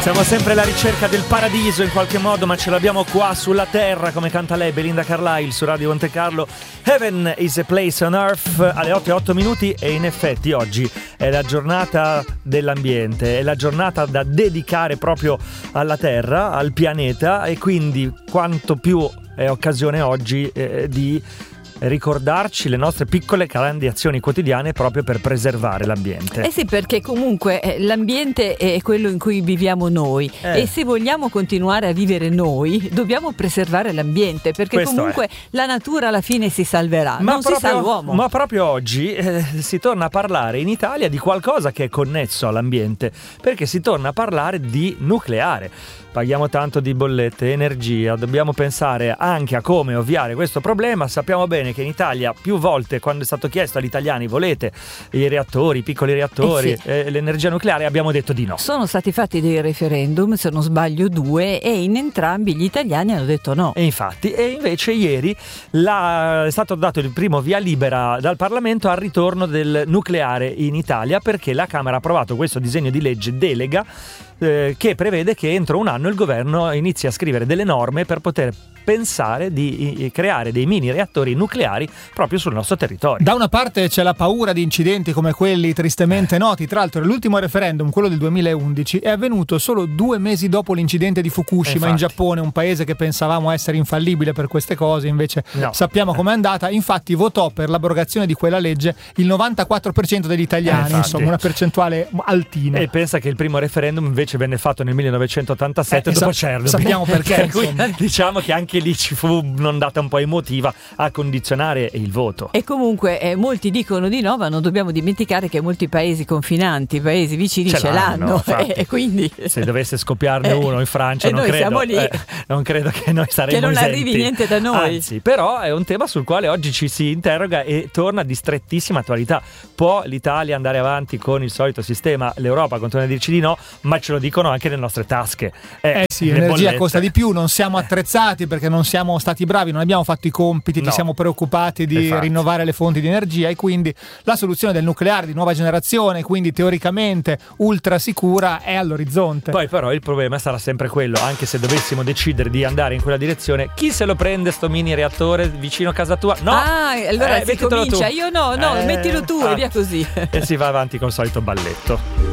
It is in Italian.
Siamo sempre alla ricerca del paradiso in qualche modo, ma ce l'abbiamo qua sulla terra, come canta lei, Belinda Carlisle, su Radio Monte Carlo. Heaven is a place on earth, alle 8:08 e in effetti oggi è la giornata dell'ambiente, è la giornata da dedicare proprio alla terra, al pianeta, e quindi quanto più è occasione oggi di ricordarci le nostre piccole grandi azioni quotidiane proprio per preservare l'ambiente. Eh sì, perché comunque l'ambiente è quello in cui viviamo noi e se vogliamo continuare a vivere noi dobbiamo preservare l'ambiente, perché questo comunque la natura alla fine si salverà, non si sa l'uomo. Ma proprio oggi si torna a parlare in Italia di qualcosa che è connesso all'ambiente, perché si torna a parlare di nucleare. Paghiamo tanto di bollette, energia, dobbiamo pensare anche a come ovviare questo problema. Sappiamo bene che in Italia più volte, quando è stato chiesto agli italiani volete i reattori, i piccoli reattori, l'energia nucleare, abbiamo detto di no. Sono stati fatti dei referendum, se non sbaglio 2, e in entrambi gli italiani hanno detto no. E infatti, e invece ieri è stato dato il primo via libera dal Parlamento al ritorno del nucleare in Italia, perché la Camera ha approvato questo disegno di legge delega che prevede che entro un anno il governo inizi a scrivere delle norme per poter pensare di creare dei mini reattori nucleari proprio sul nostro territorio. Da una parte c'è la paura di incidenti come quelli tristemente noti. Tra l'altro l'ultimo referendum, quello del 2011, è avvenuto solo 2 mesi dopo l'incidente di Fukushima in Giappone, un paese che pensavamo essere infallibile per queste cose, invece sappiamo com'è andata. Infatti votò per l'abrogazione di quella legge il 94% degli italiani, insomma una percentuale altina. E pensa che il primo referendum invece venne fatto nel 1987 dopo Chernobyl. Sappiamo perché. Diciamo che anche lì ci fu un'ondata un po' emotiva a condizionare il voto. E comunque molti dicono di no, ma non dobbiamo dimenticare che molti paesi confinanti, paesi vicini ce l'hanno. E quindi se dovesse scoppiarne uno in Francia, non credo che noi saremmo che non esenti. Arrivi niente da noi. Anzi, però è un tema sul quale oggi ci si interroga e torna di strettissima attualità. Può l'Italia andare avanti con il solito sistema? L'Europa continua a dirci di no, ma ce lo dicono anche le nostre tasche. Sì, l'energia costa di più, non siamo attrezzati perché non siamo stati bravi, non abbiamo fatto i compiti, ci siamo preoccupati di rinnovare le fonti di energia, e quindi la soluzione del nucleare di nuova generazione, quindi teoricamente ultra sicura, è all'orizzonte. Poi però il problema sarà sempre quello, anche se dovessimo decidere di andare in quella direzione, chi se lo prende sto mini reattore vicino a casa tua? No! Allora si comincia, io no, mettilo tu e via così. E si va avanti col solito balletto.